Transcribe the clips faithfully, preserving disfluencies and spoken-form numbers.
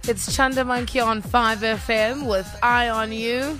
It's Chanda Monkey on five F M with Eye on You.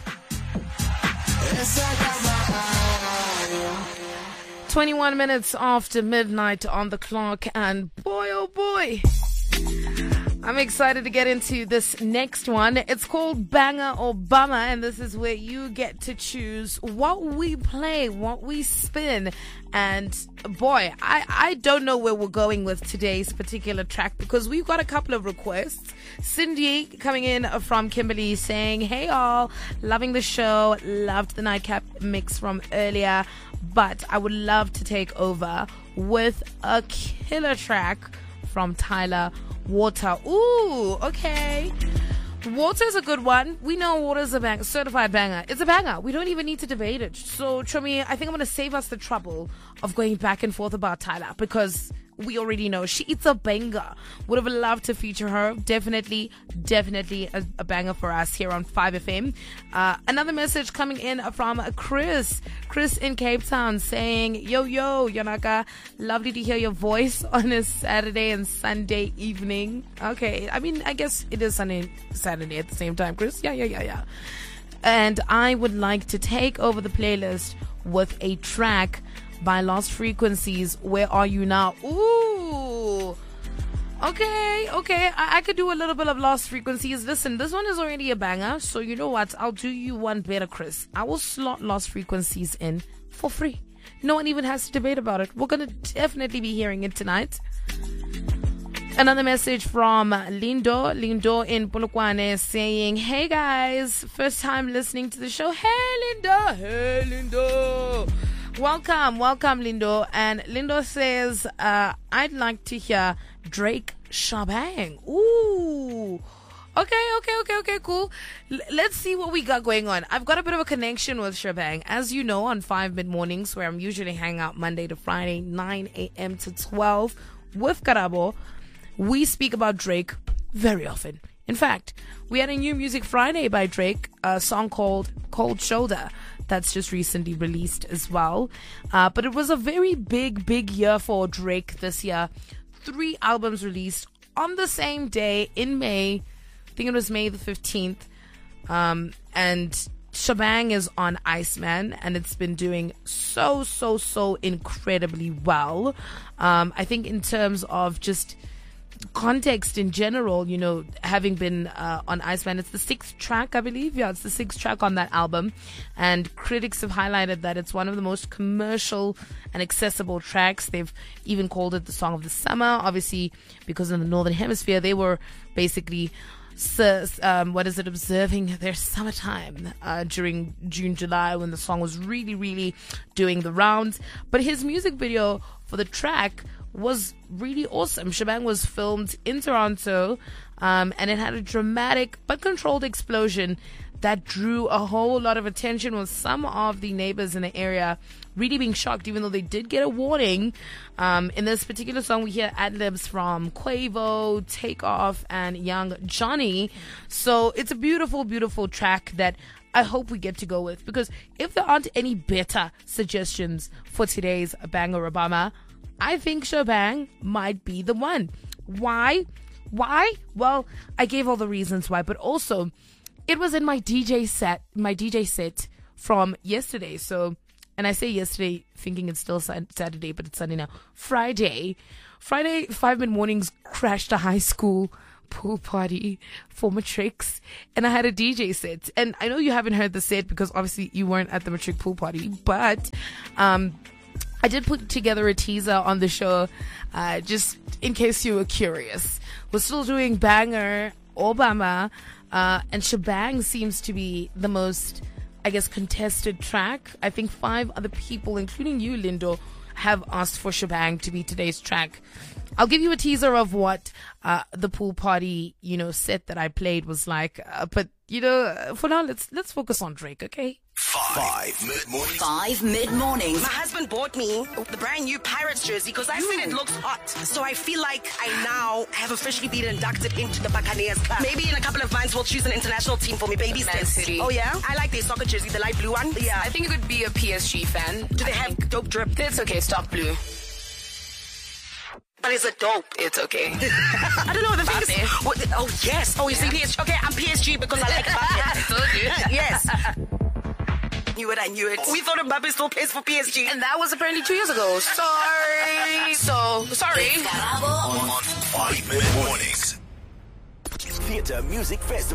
twenty-one minutes after midnight on the clock, and boy oh boy, I'm excited to get into this next one. It's called Banger or Bummer, and this is where you get to choose what we play, what we spin. And boy, I, I don't know where we're going with today's particular track because we've got a couple of requests. Cindy coming in from Kimberley saying, hey all, loving the show, loved the nightcap mix from earlier, but I would love to take over with a killer track from Tyler, Water. Ooh, okay. Water's a good one. We know Water's a bang, certified banger. It's a banger. We don't even need to debate it. So, Chomi, I think I'm going to save us the trouble of going back and forth about Tyler because we already know she it's a banger. Would have loved to feature her. Definitely, definitely a, a banger for us here on five F M. Uh, another message coming in from Chris. Chris in Cape Town saying, yo, yo, Yanaka, lovely to hear your voice on a Saturday and Sunday evening. Okay, I mean, I guess it is Sunday, Saturday at the same time, Chris. Yeah, yeah, yeah, yeah. And I would like to take over the playlist with a track by Lost Frequencies, Where Are You Now? Ooh. Okay, okay. I, I could do a little bit of Lost Frequencies. Listen, this one is already a banger. So you know what? I'll do you one better, Chris. I will slot Lost Frequencies in for free. No one even has to debate about it. We're going to definitely be hearing it tonight. Another message from Lindo. Lindo in Polokwane saying, hey guys, first time listening to the show. Hey Lindo. Hey Lindo. Welcome, welcome, Lindo. And Lindo says, uh, I'd like to hear Drake Shabang. Ooh. Okay, okay, okay, okay, cool. L- let's see what we got going on. I've got a bit of a connection with Shabang. As you know, on five Mid-Mornings, where I'm usually hanging out Monday to Friday, nine a.m. to twelve, with Karabo, we speak about Drake very often. In fact, we had a new Music Friday by Drake, a song called Cold Shoulder. That's just recently released as well. Uh, but it was a very big, big year for Drake this year. Three albums released on the same day in May. I think it was May the fifteenth. Um, and Shabang is on Iceman, and it's been doing so, so, so incredibly well. Um, I think in terms of just context in general, you know, having been uh, on Iceman, it's the sixth track, I believe. Yeah, it's the sixth track on that album, and critics have highlighted that it's one of the most commercial and accessible tracks. They've even called it the song of the summer, obviously because in the Northern Hemisphere they were basically um, what is it, observing their summertime uh, during June, July, when the song was really, really doing the rounds. But his music video for the track was really awesome. Shabang was filmed in Toronto, um, and it had a dramatic but controlled explosion that drew a whole lot of attention, with some of the neighbors in the area really being shocked, even though they did get a warning. Um, in this particular song, we hear ad-libs from Quavo, Takeoff, and Young Johnny. So it's a beautiful, beautiful track that I hope we get to go with, because if there aren't any better suggestions for today's Banger Obama, I think Shabang might be the one. Why? Why? Well, I gave all the reasons why, but also it was in my D J set, my D J set from yesterday. So, and I say yesterday thinking it's still Saturday, but it's Sunday now. Friday. Friday, five Mid-Mornings crashed a high school pool party for matrics, and I had a D J set. And I know you haven't heard the set because obviously you weren't at the matric pool party, but um I did put together a teaser on the show, uh, just in case you were curious. We're still doing Banger, Obama, uh, and Shabang seems to be the most, I guess, contested track. I think five other people, including you, Lindo, have asked for Shabang to be today's track. I'll give you a teaser of what uh, the pool party, you know, set that I played was like. Uh, but, you know, for now, let's let's focus on Drake, okay? Five, five mid-mornings. Five mid-mornings. My husband bought me the brand new Pirates jersey because I said it looks hot. So I feel like I now have officially been inducted into the Buccaneers club. Maybe in a couple of months we'll choose an international team for me. Baby Man City. Oh yeah? I like their soccer jersey, the light blue one. Yeah. I think you could be a P S G fan. Do they I have think. dope drip? It's okay, stop blue. But is it dope? It's okay. I don't know. The thing is, what, oh yes. Oh, you see P S G. Okay, I'm P S G because I like Mbappe. I told you. Yes. Knew it. I knew it. We thought Mbappe still plays for P S G, And that was apparently two years ago. Sorry. So, sorry. On five Mid Mornings. Theatre Music Festival.